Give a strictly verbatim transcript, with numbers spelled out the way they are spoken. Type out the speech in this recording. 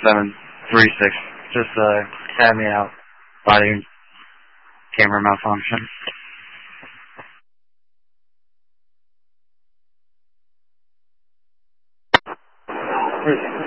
seven three six. Just uh, had me out. Body camera malfunction. Where is it?